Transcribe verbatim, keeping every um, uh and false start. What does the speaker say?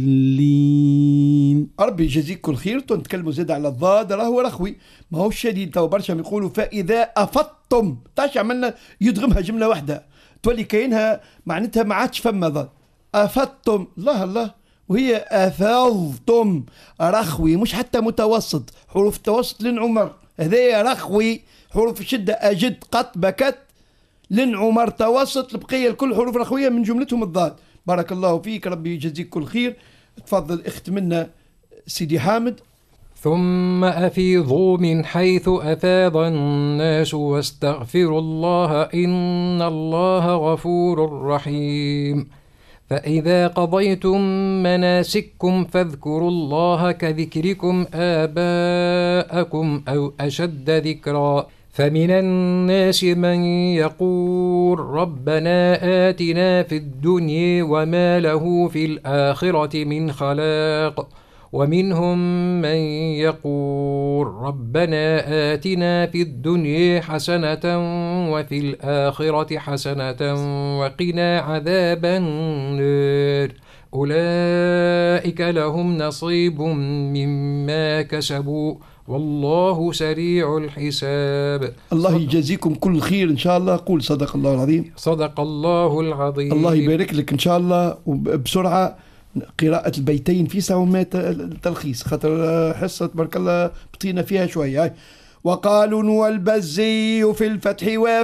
لين. ربي يجازيك كل خير. نتكلموا زاد على الضاد، راهو رخوي ما هو شديد. تو برشا يقولوا فإذا أفضتم، تاش عملنا يدغمها جملة واحدة تولي كاينها معناتها ما عادش فما ضاد. أفضتم، الله الله، وهي أفضتم رخوي، مش حتى متوسط. حروف التوسط لن عمر، هذايا رخوي. حروف الشدة أجد قط بكت لن عمر توسط، البقية الكل حروف رخوية من جملتهم الضاد. بارك الله فيك، ربي يجزيك كل خير. تفضل اخت منا سيدي حامد. ثم أفيضوا من حيث أفاض الناس واستغفروا الله إن الله غفور رحيم. فإذا قضيتم مناسككم فاذكروا الله كذكركم آباءكم أو أشد ذكرا. فمن الناس من يقول ربنا آتنا في الدنيا وما له في الآخرة من خلاق، ومنهم من يقول ربنا آتنا في الدنيا حسنة وفي الآخرة حسنة وقنا عذاب النار. أولئك لهم نصيب مما كسبوا والله سريع الحساب. الله يجازيكم كل خير إن شاء الله. قول صدق الله العظيم. صدق الله العظيم. الله يبارك لك إن شاء الله. وبسرعة قراءة البيتين في ساعة تلخيص، خاطر حصة تبارك الله بطينا فيها شوية. وقالوا والبزي في الفتح